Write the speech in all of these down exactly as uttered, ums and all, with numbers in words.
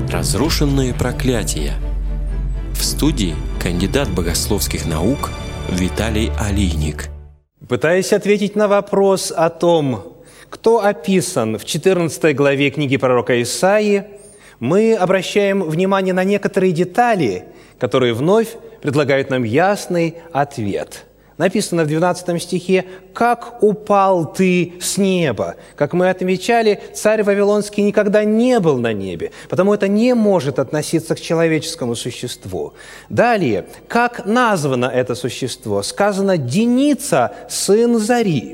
Разрушенные проклятия. В студии кандидат богословских наук Виталий Алийник. Пытаясь ответить на вопрос о том, кто описан в четырнадцатой главе книги пророка Исаии, мы обращаем внимание на некоторые детали, которые вновь предлагают нам ясный ответ. Написано в двенадцатом стихе: «Как упал ты с неба». Как мы отмечали, царь Вавилонский никогда не был на небе, потому это не может относиться к человеческому существу. Далее, как названо это существо? Сказано «Деница, сын Зари».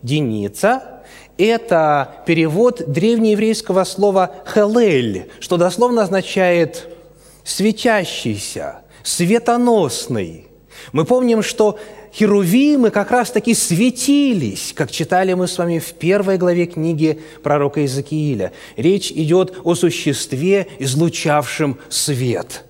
Деница – это перевод древнееврейского слова «хелель», что дословно означает «светящийся», «светоносный». Мы помним, что херувимы как раз-таки светились, как читали мы с вами в первой главе книги пророка Иезекииля. Речь идет о существе, излучавшем свет.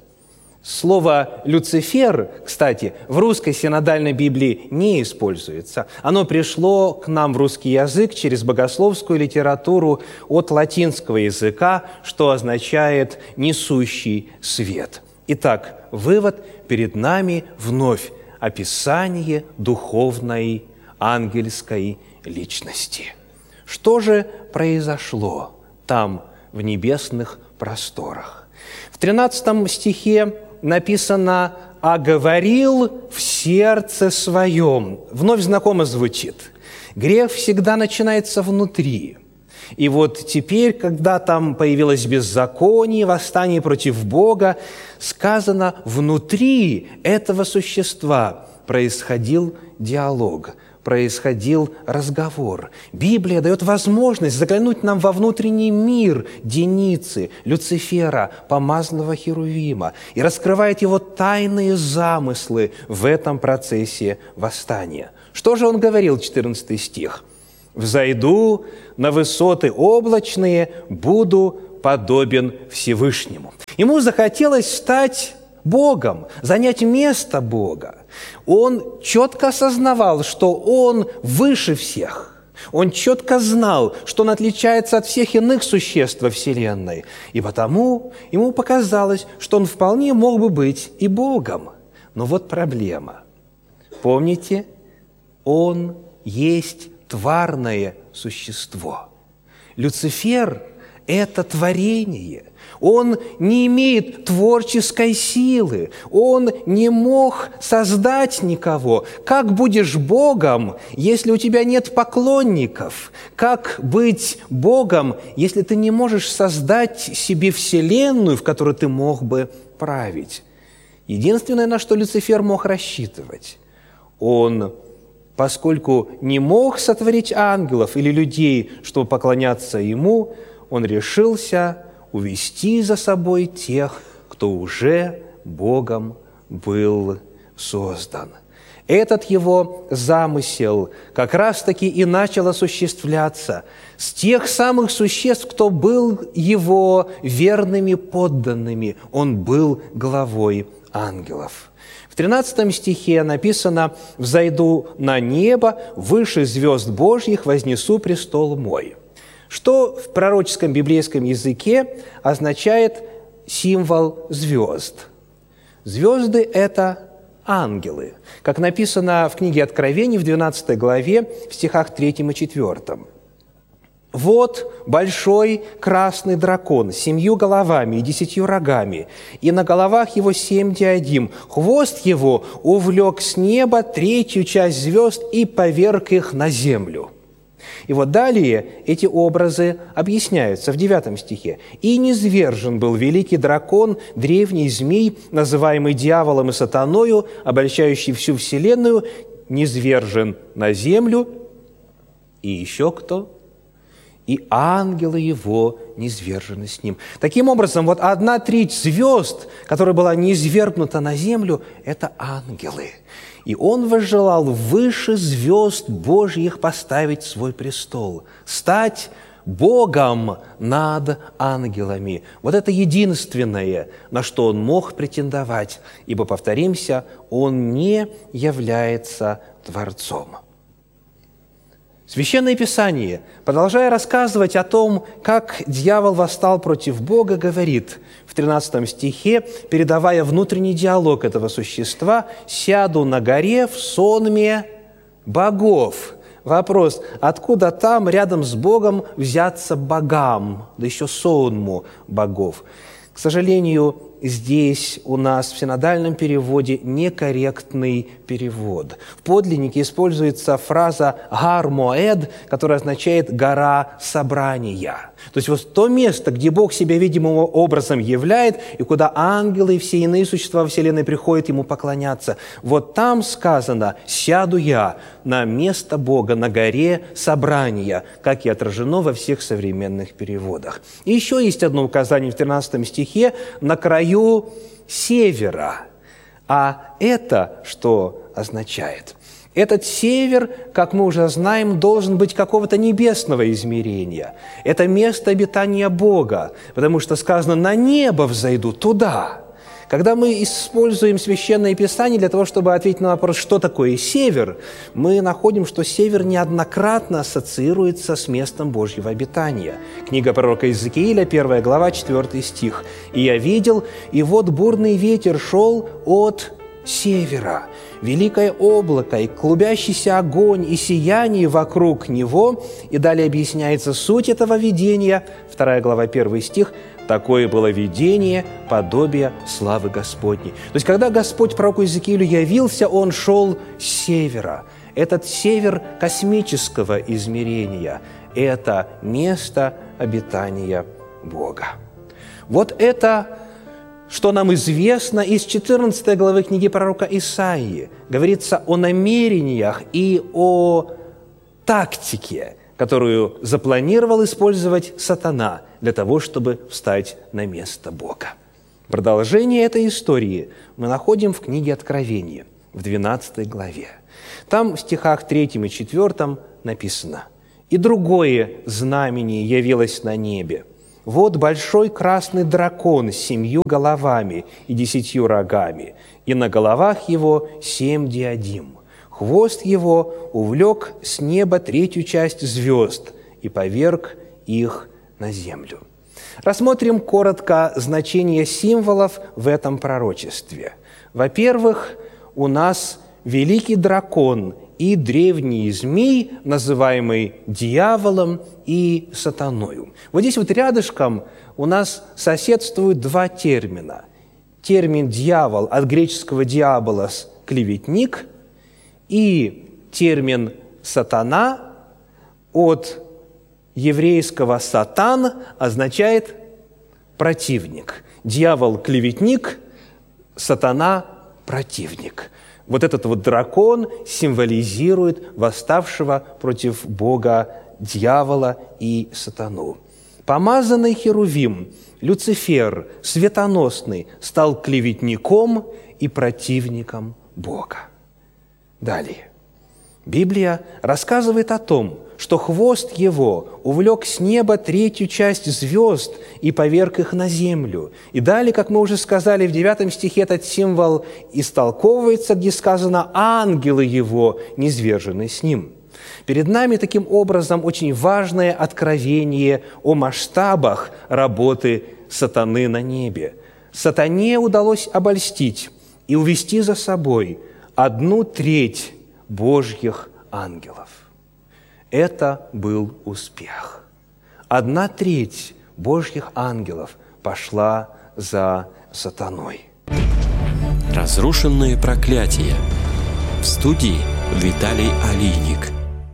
Слово «Люцифер», кстати, в русской синодальной Библии не используется. Оно пришло к нам в русский язык через богословскую литературу от латинского языка, что означает «несущий свет». Итак, вывод: перед нами вновь описание духовной ангельской личности. Что же произошло там, в небесных просторах? В тринадцатом стихе написано «А говорил в сердце своем». Вновь знакомо звучит. Грех всегда начинается внутри. И вот теперь, когда там появилось беззаконие, восстание против Бога, сказано, внутри этого существа происходил диалог, происходил разговор. Библия дает возможность заглянуть нам во внутренний мир Деницы, Люцифера, помазанного Херувима, и раскрывает его тайные замыслы в этом процессе восстания. Что же он говорил, четырнадцатый стих? «Взойду на высоты облачные, буду подобен Всевышнему». Ему захотелось стать Богом, занять место Бога. Он четко осознавал, что он выше всех. Он четко знал, что он отличается от всех иных существ во Вселенной. И потому ему показалось, что он вполне мог бы быть и Богом. Но вот проблема. Помните, он есть тварное существо. Люцифер – это творение. Он не имеет творческой силы. Он не мог создать никого. Как будешь Богом, если у тебя нет поклонников? Как быть Богом, если ты не можешь создать себе вселенную, в которой ты мог бы править? Единственное, на что Люцифер мог рассчитывать, он, поскольку не мог сотворить ангелов или людей, чтобы поклоняться ему, он решился увести за собой тех, кто уже Богом был создан. Этот его замысел как раз-таки и начал осуществляться с тех самых существ, кто был его верными подданными. Он был главой ангелов. В тринадцатом стихе написано: «Взойду на небо, выше звезд Божьих вознесу престол мой». Что в пророческом библейском языке означает символ звезд? Звезды – это ангелы, как написано в книге Откровений в двенадцатой главе, в стихах третьем и четвёртом. «Вот большой красный дракон с семью головами и десятью рогами, и на головах его семь диадим. Хвост его увлек с неба третью часть звезд и поверг их на землю». И вот далее эти образы объясняются в девятом стихе. «И низвержен был великий дракон, древний змей, называемый дьяволом и сатаною, обольщающий всю вселенную, низвержен на землю». И еще кто? «И ангелы его низвержены с ним». Таким образом, вот одна треть звезд, которая была низвергнута на землю, это ангелы. И он возжелал выше звезд Божьих поставить свой престол, стать Богом над ангелами. Вот это единственное, на что он мог претендовать, ибо, повторимся, он не является Творцом. Священное Писание, продолжая рассказывать о том, как дьявол восстал против Бога, говорит в тринадцатом стихе, передавая внутренний диалог этого существа: «Сяду на горе в сонме богов». Вопрос: откуда там, рядом с Богом, взяться богам, да еще сонму богов? К сожалению, здесь у нас в синодальном переводе некорректный перевод. В подлиннике используется фраза «гар моэд», которая означает «гора собрания». То есть вот то место, где Бог себя видимым образом являет, и куда ангелы и все иные существа Вселенной приходят Ему поклоняться. Вот там сказано: «Сяду я на место Бога, на горе собрания», как и отражено во всех современных переводах. И еще есть одно указание в тринадцатом стихе: «на краю севера». А это что означает? Этот север, как мы уже знаем, должен быть какого-то небесного измерения. Это место обитания Бога, потому что сказано: «на небо взойду туда». Когда мы используем Священное Писание для того, чтобы ответить на вопрос, что такое север, мы находим, что север неоднократно ассоциируется с местом Божьего обитания. Книга пророка Иезекииля, первая глава, четвёртый стих. «И я видел, и вот бурный ветер шел от севера, великое облако, и клубящийся огонь, и сияние вокруг него». И далее объясняется суть этого видения, вторая глава, первый стих. «Такое было видение, подобие славы Господней». То есть, когда Господь пророку Иезекиилю явился, Он шел с севера. Этот север космического измерения – это место обитания Бога. Вот это, что нам известно из четырнадцатой главы книги пророка Исаии. Говорится о намерениях и о тактике, которую запланировал использовать сатана для того, чтобы встать на место Бога. Продолжение этой истории мы находим в книге Откровения, в двенадцатой главе. Там в стихах третьем и четвёртом написано: «И другое знамение явилось на небе. Вот большой красный дракон с семью головами и десятью рогами, и на головах его семь диадим. Хвост его увлек с неба третью часть звезд и поверг их на землю». Рассмотрим коротко значение символов в этом пророчестве. Во-первых, у нас великий дракон и древний змей, называемый дьяволом и сатаною. Вот здесь вот рядышком у нас соседствуют два термина. Термин «дьявол» от греческого «диаболос» – клеветник, и термин «сатана» от еврейского «сатан» означает «противник». Дьявол – клеветник, сатана – противник. Вот этот вот дракон символизирует восставшего против Бога дьявола и сатану. Помазанный херувим, Люцифер, светоносный, стал клеветником и противником Бога. Далее. Библия рассказывает о том, что хвост его увлек с неба третью часть звезд и поверг их на землю. И далее, как мы уже сказали, в девятом стихе этот символ истолковывается, где сказано: «ангелы его низвержены с ним». Перед нами таким образом очень важное откровение о масштабах работы сатаны на небе. Сатане удалось обольстить и увести за собой одну треть Божьих ангелов. Это был успех. Одна треть Божьих ангелов пошла за сатаной. Разрушенные проклятия. В студии Виталий Алийник.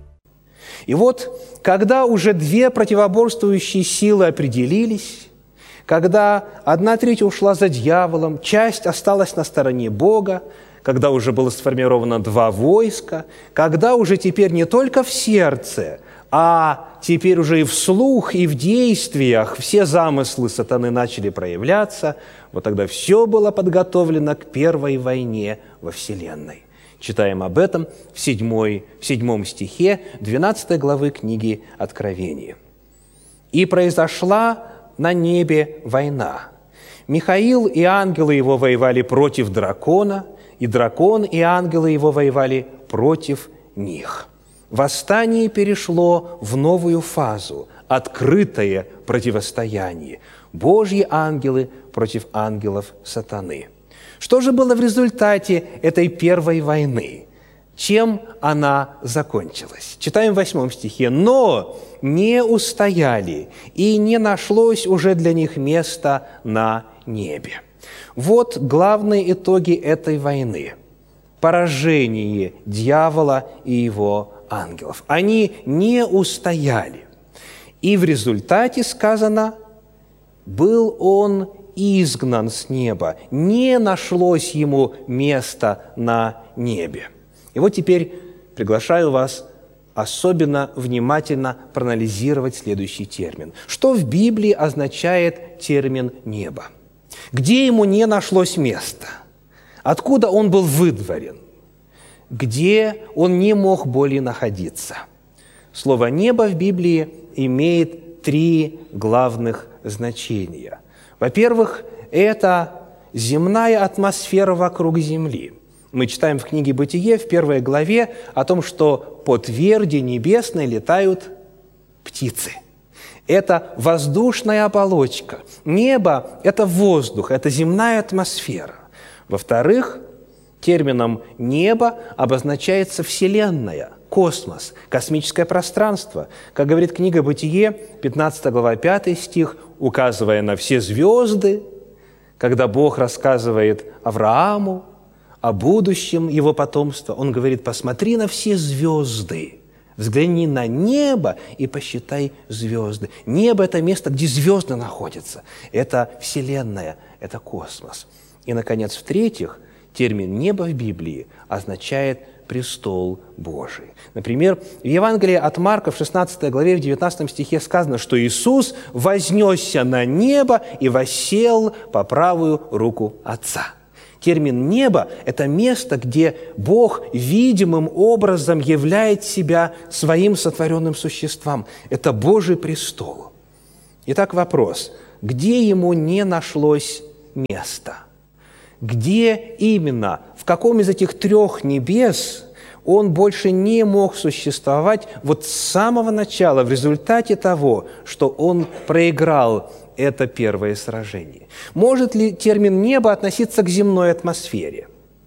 И вот, когда уже две противоборствующие силы определились, когда одна треть ушла за дьяволом, часть осталась на стороне Бога, когда уже было сформировано два войска, когда уже теперь не только в сердце, а теперь уже и в слух, и в действиях все замыслы сатаны начали проявляться, вот тогда все было подготовлено к первой войне во Вселенной. Читаем об этом в, седьмой, в седьмом стихе двенадцатой главы книги Откровения. «И произошла на небе война. Михаил и ангелы его воевали против дракона, и дракон и ангелы его воевали против них. восстание перешло в новую фазу – открытое противостояние. Божьи ангелы против ангелов сатаны. Что же было в результате этой первой войны? Чем она закончилась? Читаем в восьмом стихе. «Но не устояли, и не нашлось уже для них места на небе». Вот главные итоги этой войны. Поражение дьявола и его ангелов. Они не устояли. И в результате сказано, был он изгнан с неба, не нашлось ему места на небе. И вот теперь приглашаю вас особенно внимательно проанализировать следующий термин. Что в Библии означает термин «небо»? Где ему не нашлось места? Откуда он был выдворен? Где он не мог более находиться? Слово «небо» в Библии имеет три главных значения. Во-первых, это земная атмосфера вокруг Земли. Мы читаем в книге «Бытие» в первой главе о том, что по тверди небесной летают птицы. Это воздушная оболочка. Небо – это воздух, это земная атмосфера. Во-вторых, термином «небо» обозначается Вселенная, космос, космическое пространство. Как говорит книга «Бытие», пятнадцатая глава, пятый стих, указывая на все звезды, когда Бог рассказывает Аврааму о будущем его потомства, он говорит: «Посмотри на все звезды, взгляни на небо и посчитай звезды». Небо – это место, где звезды находятся. Это Вселенная, это космос. И, наконец, в-третьих, термин «небо» в Библии означает престол Божий. Например, в Евангелии от Марка в шестнадцатой главе, в девятнадцатом стихе сказано, что Иисус вознесся на небо и воссел по правую руку Отца. Термин «небо» – это место, где Бог видимым образом являет себя своим сотворенным существам. Это Божий престол. Итак, вопрос: где ему не нашлось места? Где именно, в каком из этих трех небес он больше не мог существовать вот с самого начала, в результате того, что он проиграл это первое сражение? Может ли термин «небо» относиться к земной атмосфере?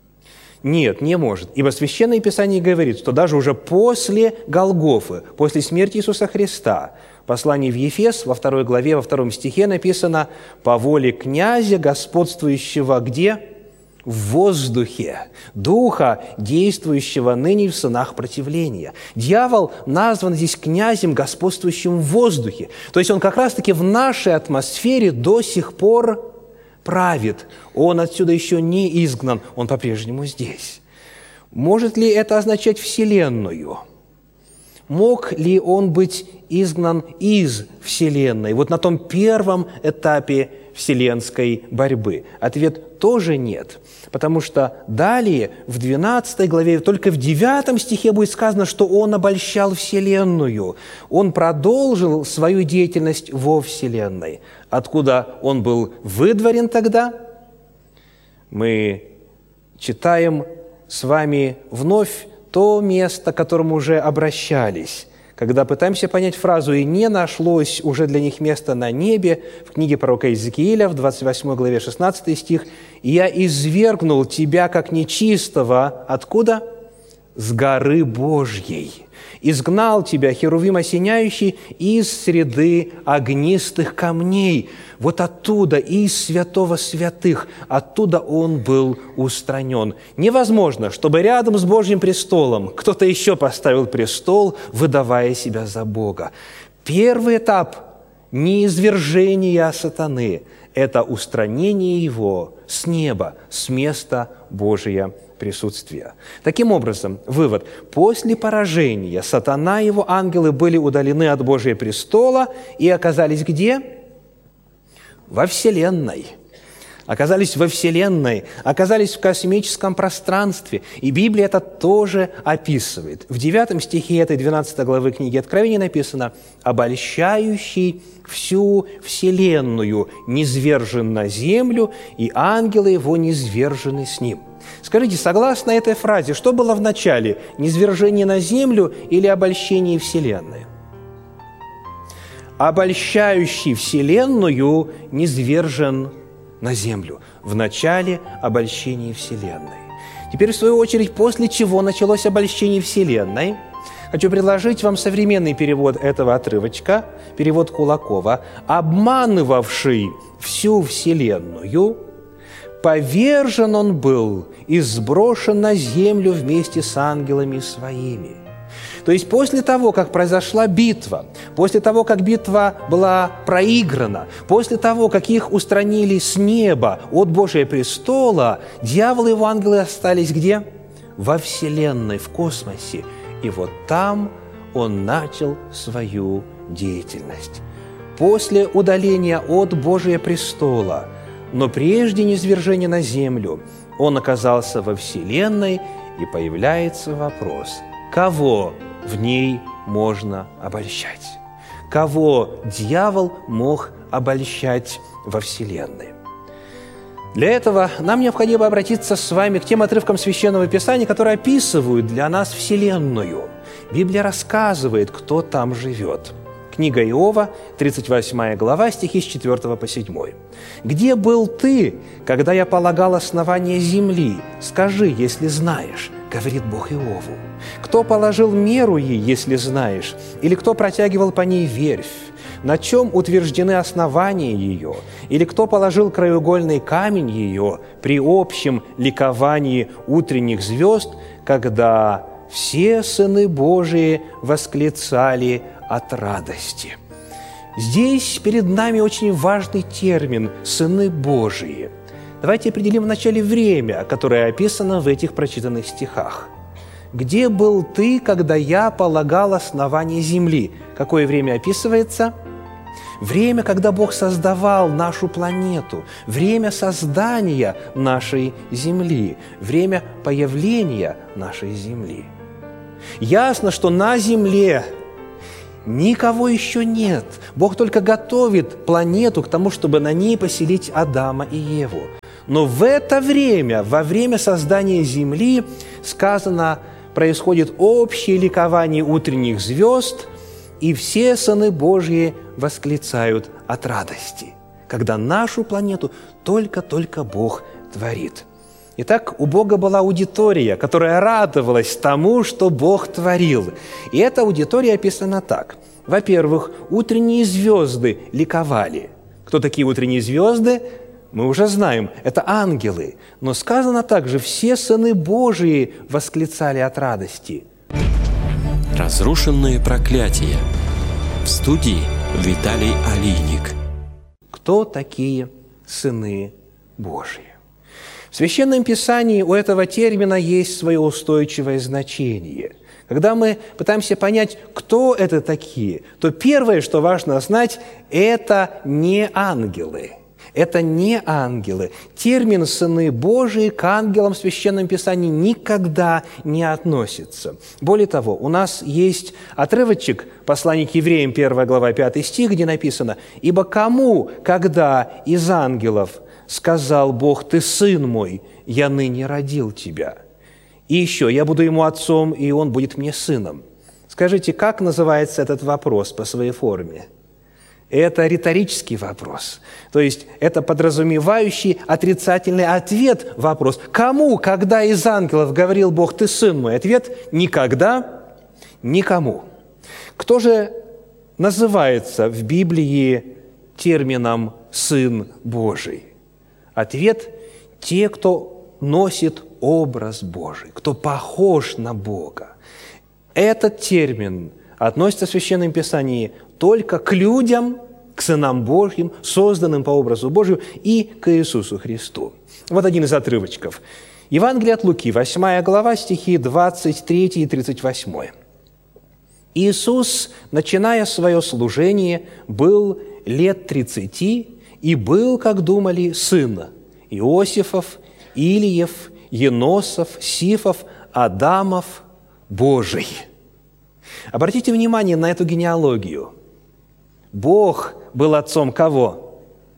Нет, не может, ибо Священное Писание говорит, что даже уже после Голгофы, после смерти Иисуса Христа, в послании в Ефес, во второй главе, во втором стихе написано: «По воле князя, господствующего» где? В воздухе, духа, действующего ныне в сынах противления. Дьявол назван здесь князем, господствующим в воздухе. То есть он как раз-таки в нашей атмосфере до сих пор правит. Он отсюда еще не изгнан, он по-прежнему здесь. Может ли это означать Вселенную? Мог ли он быть изгнан из Вселенной, вот на том первом этапе вселенской борьбы? Ответ тоже нет, потому что далее, в двенадцатой главе, только в девятом стихе будет сказано, что он обольщал Вселенную. Он продолжил свою деятельность во Вселенной. Откуда он был выдворен тогда? Мы читаем с вами вновь то место, к которому уже обращались, когда пытаемся понять фразу «и не нашлось уже для них места на небе» в книге пророка Иезекииля, в двадцать восьмой главе, шестнадцатый стих, «И я извергнул тебя, как нечистого». Откуда? С горы Божьей. «Изгнал тебя, херувим осеняющий, из среды огнистых камней». Вот оттуда, из святого святых, оттуда он был устранен. Невозможно, чтобы рядом с Божьим престолом кто-то еще поставил престол, выдавая себя за Бога. Первый этап неизвержения сатаны – это устранение его с неба, с места Божия присутствия. Таким образом, вывод: после поражения сатана и его ангелы были удалены от Божия престола и оказались где? Во Вселенной. оказались во Вселенной, оказались в космическом пространстве. И Библия это тоже описывает. В девятом стихе этой двенадцатой главы книги Откровения написано: «Обольщающий всю Вселенную низвержен на землю, и ангелы его низвержены с ним». Скажите, согласно этой фразе, что было в начале? Низвержение на землю или обольщение Вселенной? Обольщающий Вселенную низвержен на землю. В начале обольщения Вселенной. Теперь, в свою очередь, после чего началось обольщение Вселенной, хочу предложить вам современный перевод этого отрывочка, перевод Кулакова: «Обманывавший всю Вселенную, повержен он был и сброшен на землю вместе с ангелами своими». То есть после того, как произошла битва, после того, как битва была проиграна, после того, как их устранили с неба от Божия престола, дьявол и его ангелы остались где? Во Вселенной, в космосе. И вот там он начал свою деятельность. После удаления от Божия престола, но прежде низвержения на землю, он оказался во Вселенной, и появляется вопрос: кого в ней можно обольщать? Кого дьявол мог обольщать во Вселенной? Для этого нам необходимо обратиться с вами к тем отрывкам Священного Писания, которые описывают для нас Вселенную. Библия рассказывает, кто там живет. Книга Иова, тридцать восьмая глава, стихи с четвёртого по седьмой. «Где был ты, когда я полагал основание земли? Скажи, если знаешь, — говорит Бог Иову. Кто положил меру ей, если знаешь? Или кто протягивал по ней верфь? На чем утверждены основания ее? Или кто положил краеугольный камень ее при общем ликовании утренних звезд, когда все сыны Божии восклицали от радости?» Здесь перед нами очень важный термин «сыны Божии». Давайте определим вначале время, которое описано в этих прочитанных стихах. «Где был ты, когда я полагал основание земли?» Какое время описывается? Время, когда Бог создавал нашу планету, время создания нашей Земли, время появления нашей Земли. Ясно, что на Земле никого еще нет. Бог только готовит планету к тому, чтобы на ней поселить Адама и Еву. Но в это время, во время создания Земли, сказано, происходит общее ликование утренних звезд, и все сыны Божьи восклицают от радости, когда нашу планету только-только Бог творит. Итак, у Бога была аудитория, которая радовалась тому, что Бог творил. И эта аудитория описана так. Во-первых, утренние звезды ликовали. Кто такие утренние звезды? Мы уже знаем, это ангелы. Но сказано также, все сыны Божии восклицали от радости. Разрушенные проклятия. В студии Виталий Алийник. Кто такие сыны Божии? В Священном Писании у этого термина есть свое устойчивое значение. Когда мы пытаемся понять, кто это такие, то первое, что важно знать, это не ангелы. Это не ангелы. Термин «сыны Божии» к ангелам в Священном Писании никогда не относится. Более того, у нас есть отрывочек, послание к евреям, первая глава, пятый стих, где написано: «Ибо кому, когда из ангелов сказал Бог: ты сын мой, я ныне родил тебя. И еще, я буду ему отцом, и он будет мне сыном». Скажите, как называется этот вопрос по своей форме? Это риторический вопрос. То есть это подразумевающий отрицательный ответ вопрос. Кому, когда из ангелов говорил Бог: ты сын мой? Ответ: никогда, никому. Кто же называется в Библии термином «сын Божий»? Ответ: те, кто носит образ Божий, кто похож на Бога. Этот термин относится в Священном Писании только к людям, к сынам Божьим, созданным по образу Божию, и к Иисусу Христу. Вот один из отрывочков. Евангелие от Луки, восьмая глава, стихи двадцать три и тридцать восемь. «Иисус, начиная свое служение, был лет тридцати, и был, как думали, сын, Иосифов, Илиев, Еносов, Сифов, Адамов, Божий. Обратите внимание на эту генеалогию. Бог был отцом кого?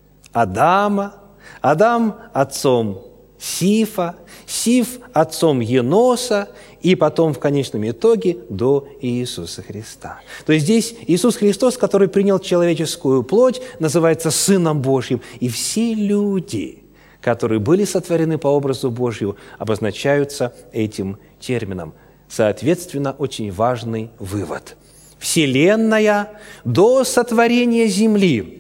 Адама, Адам – отцом Сифа, Сиф – отцом Еноса, и потом в конечном итоге до Иисуса Христа. То есть здесь Иисус Христос, который принял человеческую плоть, называется Сыном Божьим. И все люди, которые были сотворены по образу Божью, обозначаются этим термином. Соответственно, очень важный вывод. Вселенная до сотворения Земли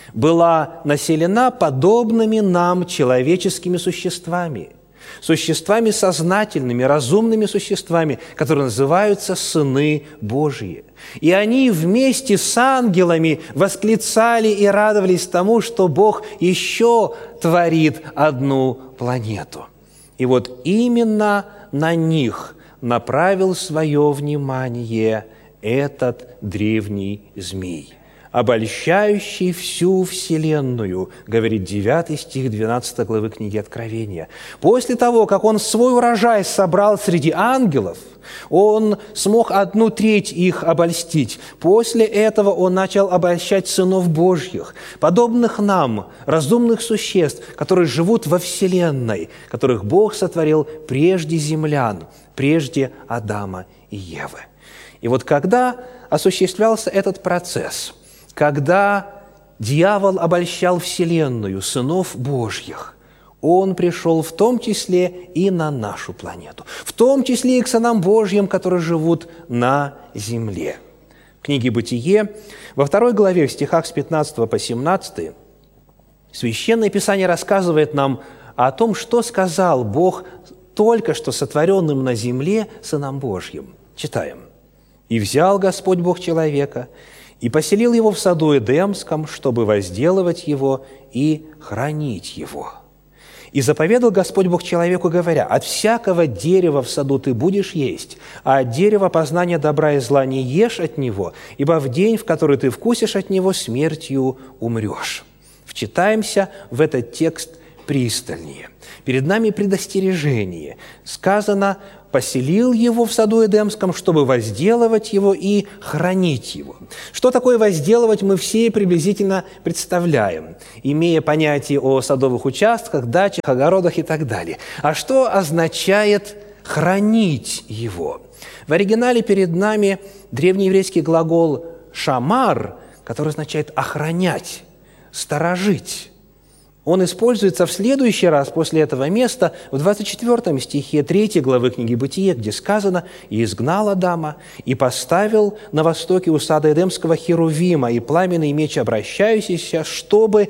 была населена подобными нам человеческими существами, существами сознательными, разумными существами, которые называются сыны Божьи. И они вместе с ангелами восклицали и радовались тому, что Бог еще творит одну планету. И вот именно на них направил свое внимание этот древний змей, обольщающий всю вселенную, говорит девятый стих двенадцатой главы книги Откровения. После того, как он свой урожай собрал среди ангелов, он смог одну треть их обольстить. После этого он начал обольщать сынов Божьих, подобных нам, разумных существ, которые живут во вселенной, которых Бог сотворил прежде землян, прежде Адама и Евы. И вот когда осуществлялся этот процесс, когда дьявол обольщал вселенную, сынов Божьих, он пришел в том числе и на нашу планету, в том числе и к сынам Божьим, которые живут на земле. В книге «Бытие» во второй главе, в стихах с пятнадцатого по семнадцатый, Священное Писание рассказывает нам о том, что сказал Бог только что сотворенным на земле сынам Божьим. Читаем. «И взял Господь Бог человека, и поселил его в саду Эдемском, чтобы возделывать его и хранить его. И заповедал Господь Бог человеку, говоря: от всякого дерева в саду ты будешь есть, а от дерева познания добра и зла не ешь от него, ибо в день, в который ты вкусишь от него, смертью умрешь». Вчитаемся в этот текст пристальнее. Перед нами предостережение. Сказано: поселил его в саду Эдемском, чтобы возделывать его и хранить его. Что такое возделывать, мы все приблизительно представляем, имея понятие о садовых участках, дачах, огородах и так далее. А что означает хранить его? В оригинале перед нами древнееврейский глагол «шамар», который означает охранять, сторожить. Он используется в следующий раз после этого места в двадцать четвёртом стихе третьей главы книги «Бытие», где сказано: «И изгнал Адама, и поставил на востоке у сада Эдемского херувима и пламенный меч обращающийся, чтобы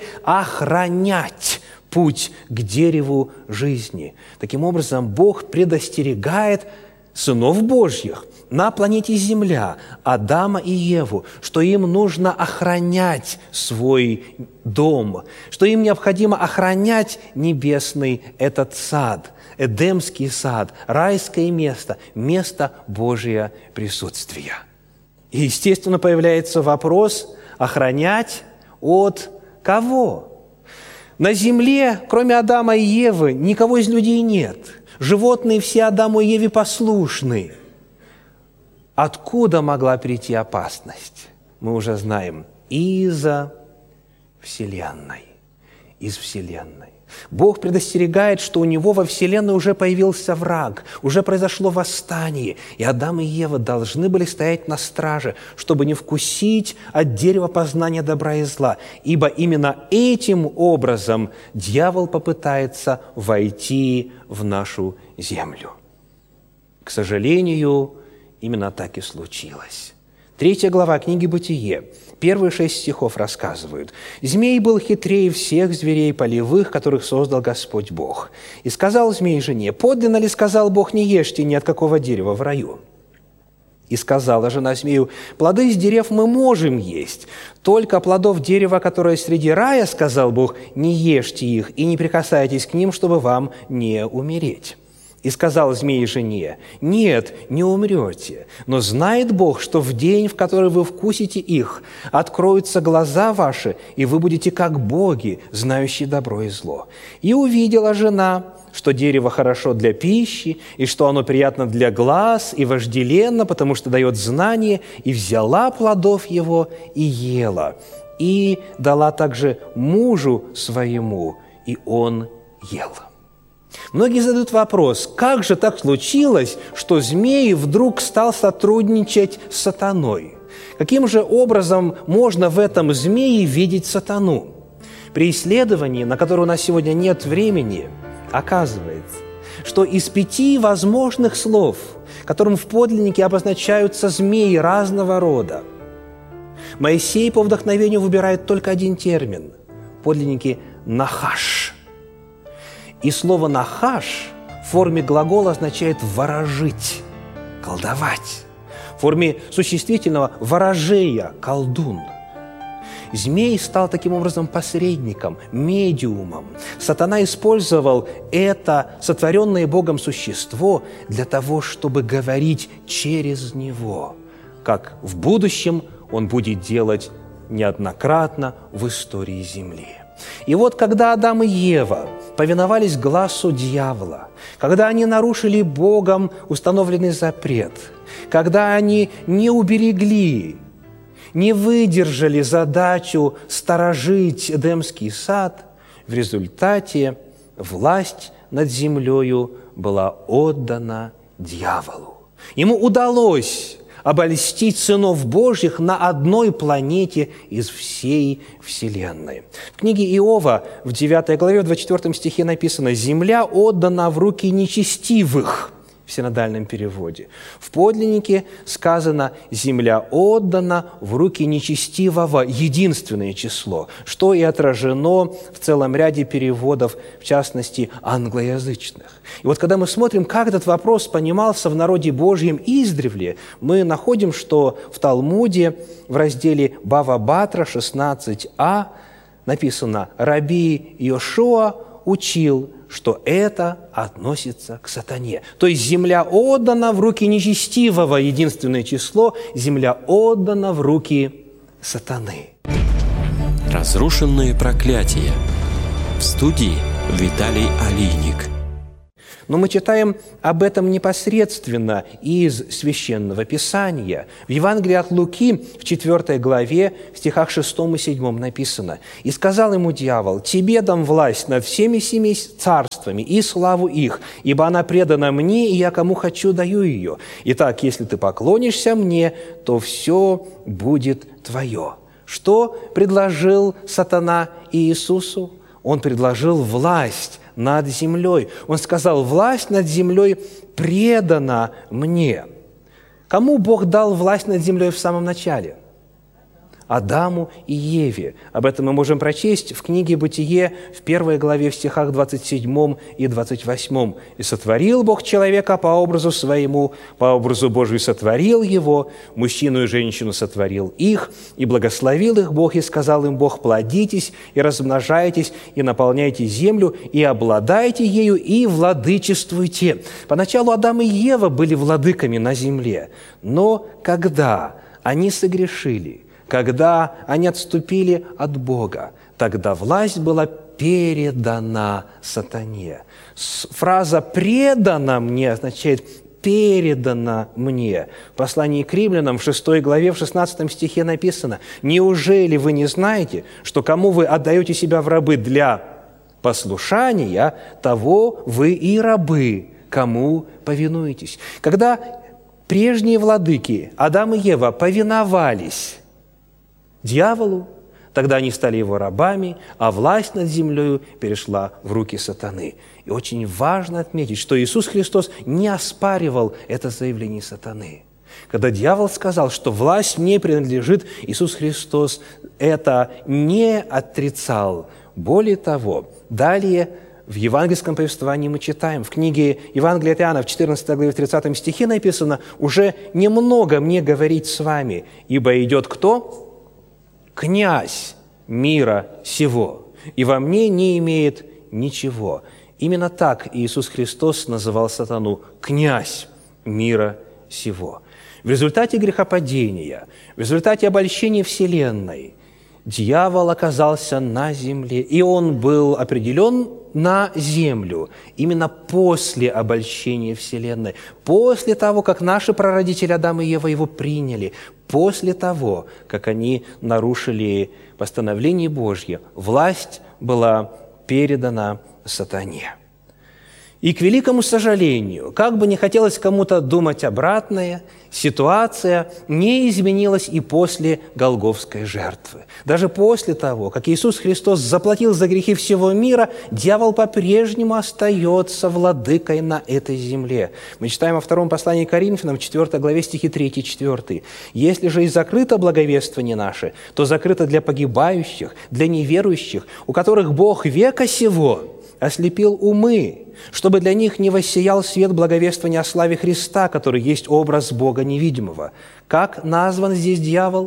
охранять путь к дереву жизни». Таким образом, Бог предостерегает сынов Божьих на планете Земля, Адама и Еву, что им нужно охранять свой дом, что им необходимо охранять небесный этот сад, Эдемский сад, райское место, место Божия присутствия. И, естественно, появляется вопрос: охранять от кого? На земле, кроме Адама и Евы, никого из людей нет. Животные все Адаму и Еве послушны. Откуда могла прийти опасность? Мы уже знаем. Из-за Вселенной. Из Вселенной. Бог предостерегает, что у Него во Вселенной уже появился враг, уже произошло восстание, и Адам и Ева должны были стоять на страже, чтобы не вкусить от дерева познания добра и зла, ибо именно этим образом дьявол попытается войти в нашу землю. К сожалению, именно так и случилось. Третья глава книги «Бытие», первые шесть стихов рассказывают: «Змей был хитрее всех зверей полевых, которых создал Господь Бог. И сказал змей жене: подлинно ли сказал Бог, не ешьте ни от какого дерева в раю? И сказала жена змею: плоды из дерев мы можем есть, только плодов дерева, которое среди рая, сказал Бог, не ешьте их и не прикасайтесь к ним, чтобы вам не умереть». И сказал змей жене: «Нет, не умрете, но знает Бог, что в день, в который вы вкусите их, откроются глаза ваши, и вы будете как боги, знающие добро и зло». И увидела жена, что дерево хорошо для пищи, и что оно приятно для глаз и вожделенно, потому что дает знание, и взяла плодов его и ела, и дала также мужу своему, и он ел. Многие задают вопрос, как же так случилось, что змей вдруг стал сотрудничать с сатаной? Каким же образом можно в этом змее видеть сатану? При исследовании, на которое у нас сегодня нет времени, оказывается, что из пяти возможных слов, которым в подлиннике обозначаются змеи разного рода, Моисей по вдохновению выбирает только один термин – в подлиннике «нахаш». И слово «нахаш» в форме глагола означает «ворожить», «колдовать». В форме существительного «ворожея», «колдун». Змей стал таким образом посредником, медиумом. Сатана использовал это сотворенное Богом существо для того, чтобы говорить через него, как в будущем он будет делать неоднократно в истории Земли. И вот когда Адам и Ева повиновались гласу дьявола, когда они нарушили Богом установленный запрет, когда они не уберегли, не выдержали задачу сторожить Эдемский сад, в результате власть над землею была отдана дьяволу. Ему удалось обольстить сынов Божьих на одной планете из всей Вселенной. В книге Иова в девятой главе, в двадцать четвёртом стихе написано: «Земля отдана в руки нечестивых», в синодальном переводе. В подлиннике сказано «земля отдана в руки нечестивого», единственное число, что и отражено в целом ряде переводов, в частности, англоязычных. И вот когда мы смотрим, как этот вопрос понимался в народе Божьем издревле, мы находим, что в Талмуде в разделе Бава Батра шестнадцать а написано: «Раби Йошуа учил, что это относится к сатане». То есть земля отдана в руки нечестивого, единственное число, земля отдана в руки сатаны. Разрушенные проклятия. В студии Виталий Алийник. Но мы читаем об этом непосредственно из Священного Писания. В Евангелии от Луки в четвёртой главе, в стихах шестом и седьмом написано: «И сказал ему дьявол: тебе дам власть над всеми семи царствами и славу их, ибо она предана мне, и я кому хочу даю ее. Итак, если ты поклонишься мне, то все будет твое». Что предложил сатана Иисусу? Он предложил власть над землей. Он сказал: власть над землей предана мне. Кому Бог дал власть над землей в самом начале? Адаму и Еве. Об этом мы можем прочесть в книге «Бытие» в первой главе, в стихах двадцать седьмом и двадцать восьмом. «И сотворил Бог человека по образу своему, по образу Божию сотворил его, мужчину и женщину сотворил их, и благословил их Бог, и сказал им Бог: плодитесь и размножайтесь, и наполняйте землю, и обладайте ею, и владычествуйте». Поначалу Адам и Ева были владыками на земле, но когда они согрешили, когда они отступили от Бога, тогда власть была передана сатане. Фраза «предана мне» означает «передана мне». В послании к римлянам в шестой главе, в шестнадцатом стихе написано: «Неужели вы не знаете, что кому вы отдаете себя в рабы для послушания, того вы и рабы, кому повинуетесь». Когда прежние владыки Адам и Ева повиновались дьяволу, тогда они стали его рабами, а власть над землей перешла в руки сатаны. И очень важно отметить, что Иисус Христос не оспаривал это заявление сатаны. Когда дьявол сказал, что власть мне принадлежит, Иисус Христос это не отрицал. Более того, далее в евангельском повествовании мы читаем, в книге Евангелия от Иоанна в четырнадцатой главе, в тридцатом стихе написано: «Уже немного мне говорить с вами, ибо идет кто? Князь мира сего, и во мне не имеет ничего». Именно так Иисус Христос называл сатану «князь мира сего». В результате грехопадения, в результате обольщения Вселенной дьявол оказался на земле, и он был определен на землю именно после обольщения Вселенной, после того, как наши прародители Адам и Ева его приняли, после того, как они нарушили постановление Божье, власть была передана сатане. И, к великому сожалению, как бы не хотелось кому-то думать обратное, ситуация не изменилась и после Голгофской жертвы. Даже после того, как Иисус Христос заплатил за грехи всего мира, дьявол по-прежнему остается владыкой на этой земле. Мы читаем во втором послании к Коринфянам, четвёртой главе, стихи три-четыре. «Если же и закрыто благовествование наше, то закрыто для погибающих, для неверующих, у которых Бог века сего ослепил умы, чтобы для них не воссиял свет благовествования о славе Христа, который есть образ Бога невидимого». Как назван здесь дьявол?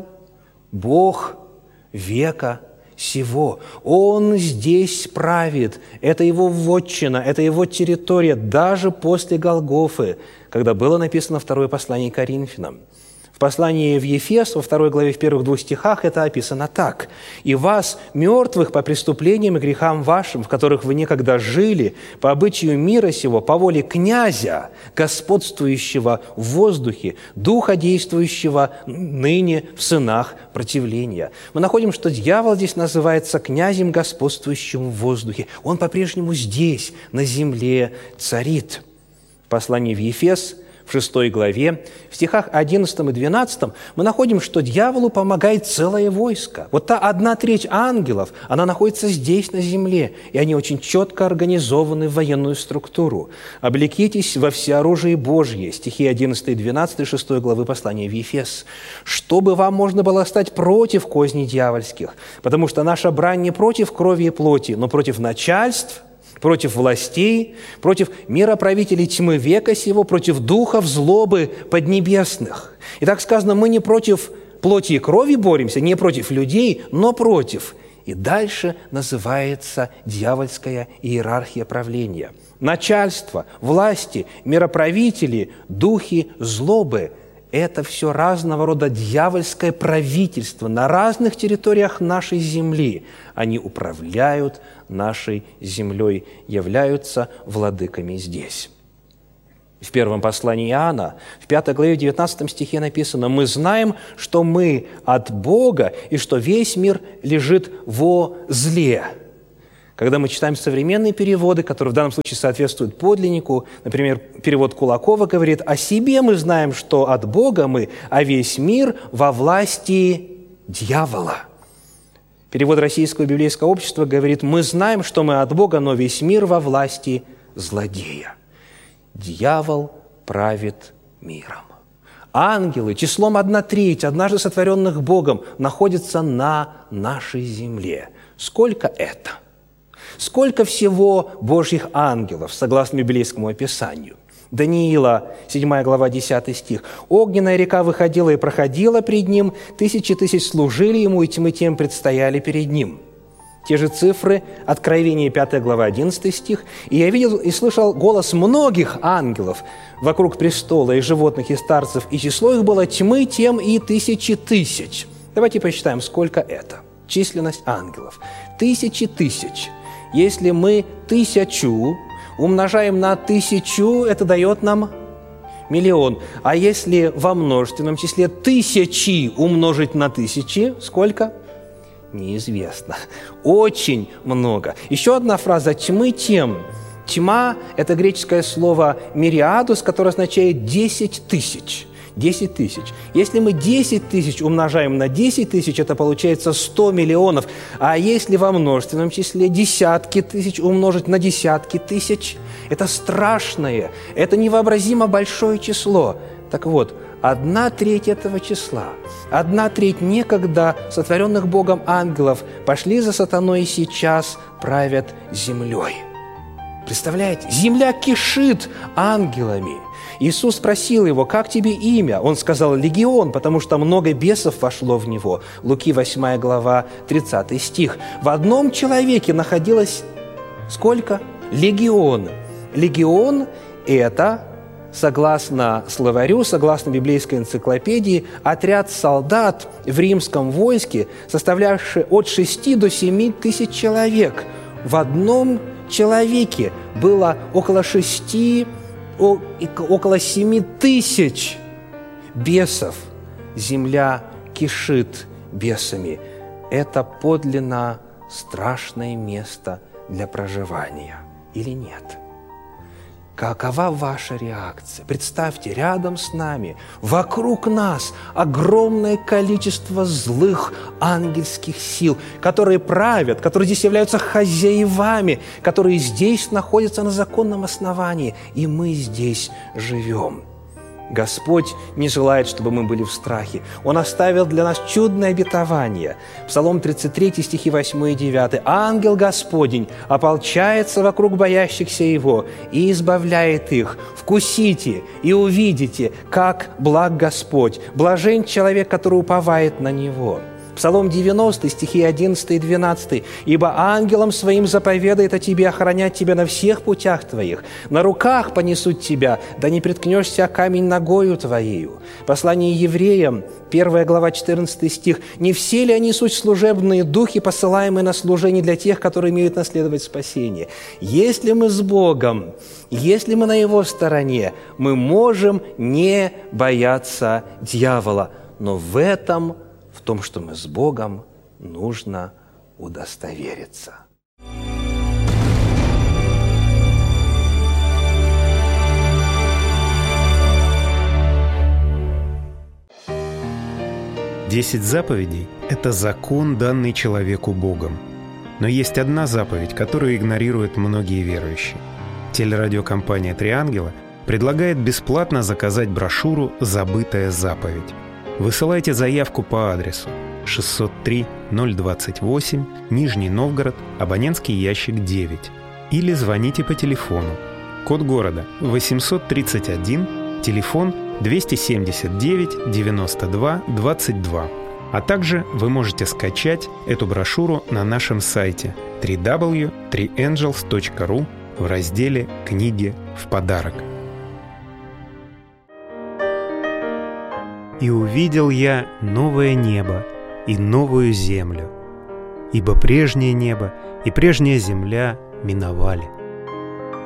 Бог века сего. Он здесь правит. Это его вотчина, это его территория, даже после Голгофы, когда было написано второе послание к Коринфянам. В послании в Ефес, во второй главе, в первых двух стихах, это описано так. «И вас, мертвых по преступлениям и грехам вашим, в которых вы некогда жили, по обычаю мира сего, по воле князя, господствующего в воздухе, духа, действующего ныне в сынах противления». Мы находим, что дьявол здесь называется князем, господствующим в воздухе. Он по-прежнему здесь, на земле, царит. В послании в Ефес, в шестой главе, в стихах одиннадцатом и двенадцатом мы находим, что дьяволу помогает целое войско. Вот та одна треть ангелов, она находится здесь, на земле, и они очень четко организованы в военную структуру. «Облекитесь во всеоружие Божье», стихи одиннадцатый и двенадцатый шестой главы послания в Ефес, «чтобы вам можно было стать против козней дьявольских, потому что наша брань не против крови и плоти, но против начальств, против властей, против мироправителей тьмы века сего, против духов злобы поднебесных». И так сказано, мы не против плоти и крови боремся, не против людей, но против. И дальше называется дьявольская иерархия правления. Начальство, власти, мироправители, духи злобы – это все разного рода дьявольское правительство на разных территориях нашей земли. Они управляют нашей землей, являются владыками здесь. В первом послании Иоанна, в пятой главе, девятнадцатом стихе написано: «Мы знаем, что мы от Бога, и что весь мир лежит во зле». Когда мы читаем современные переводы, которые в данном случае соответствуют подлиннику, например, перевод Кулакова говорит: «О себе мы знаем, что от Бога мы, а весь мир во власти дьявола». Перевод Российского библейского общества говорит: «Мы знаем, что мы от Бога, но весь мир во власти злодея». Дьявол правит миром. Ангелы, числом одна треть, однажды сотворенных Богом, находятся на нашей земле. Сколько это? Сколько всего Божьих ангелов, согласно библейскому описанию? Даниила, седьмая глава, десятый стих. «Огненная река выходила и проходила пред ним, тысячи тысяч служили ему, и тьмы тем предстояли перед ним». Те же цифры, Откровение, пятая глава, одиннадцатый стих. «И я видел и слышал голос многих ангелов вокруг престола, и животных, и старцев, и число их было тьмы тем и тысячи тысяч». Давайте посчитаем, сколько это. Численность ангелов. Тысячи тысяч. Если мы тысячу умножаем на тысячу, это дает нам миллион. А если во множественном числе тысячи умножить на тысячи, сколько? Неизвестно. Очень много. Еще одна фраза «тьмы тем». Тьма – это греческое слово «мириадус», которое означает «десять тысяч». десять тысяч. Если мы десять тысяч умножаем на десять тысяч, это получается сто миллионов. А если во множественном числе десятки тысяч умножить на десятки тысяч, это страшное, это невообразимо большое число. Так вот, одна треть этого числа, одна треть некогда сотворенных Богом ангелов пошли за сатаной и сейчас правят землей. Представляете? Земля кишит ангелами. Иисус спросил его: «Как тебе имя?» Он сказал: «Легион», потому что много бесов вошло в него. Луки, восьмая глава, тридцатый стих. В одном человеке находилось сколько? легион. Легион – это, согласно словарю, согласно библейской энциклопедии, отряд солдат в римском войске, составлявший от шести до семи тысяч человек. В одном человеке было около шести, около семи тысяч бесов. Земля кишит бесами. Это подлинно страшное место для проживания. Или нет? Какова ваша реакция? Представьте, рядом с нами, вокруг нас огромное количество злых ангельских сил, которые правят, которые здесь являются хозяевами, которые здесь находятся на законном основании, и мы здесь живем. Господь не желает, чтобы мы были в страхе. Он оставил для нас чудное обетование. Псалом тридцать три, стихи восемь и девять. «Ангел Господень ополчается вокруг боящихся Его и избавляет их. Вкусите и увидите, как благ Господь. Блажен человек, который уповает на Него». Псалом девяносто, стихи одиннадцать и двенадцать. «Ибо ангелом своим заповедает о тебе охранять тебя на всех путях твоих. На руках понесут тебя, да не приткнешься о камень ногою твоею». Послание евреям, первая глава, четырнадцатый стих. «Не все ли они суть служебные духи, посылаемые на служение для тех, которые имеют наследовать спасение?» Если мы с Богом, если мы на Его стороне, мы можем не бояться дьявола. Но в этом В том, что мы с Богом, нужно удостовериться. Десять заповедей – это закон, данный человеку Богом. Но есть одна заповедь, которую игнорируют многие верующие. Телерадиокомпания «Три ангела» предлагает бесплатно заказать брошюру «Забытая заповедь». Высылайте заявку по адресу шестьсот три ноль двадцать восемь, Нижний Новгород, абонентский ящик девять. Или звоните по телефону. Код города восемьсот тридцать один, телефон двести семьдесят девять девяносто два двадцать два. А также вы можете скачать эту брошюру на нашем сайте дабл ю дабл ю дабл ю точка три энджелс точка ру в разделе «Книги в подарок». «И увидел я новое небо и новую землю, ибо прежнее небо и прежняя земля миновали,